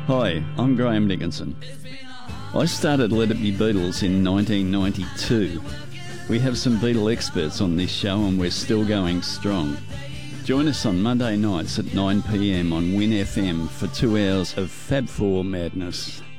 Hi, I'm Graham Dickinson. I started Let It Be Beatles in 1992. We have some Beatle experts on this show and we're still going strong. Join us on Monday nights at 9 p.m. on Win FM for 2 hours of Fab 4 madness.